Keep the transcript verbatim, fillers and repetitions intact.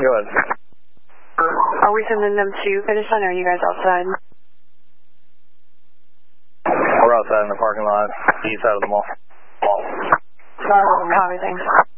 Go ahead. Are we sending them to finish line, or are you guys outside? We're outside in the parking lot, east side of the mall. Copy, thanks.